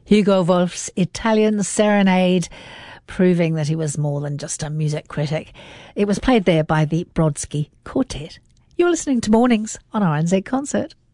Hugo Wolf's Italian Serenade, proving that he was more than just a music critic. It was played there by the Brodsky Quartet. You're listening to Mornings on RNZ Concert.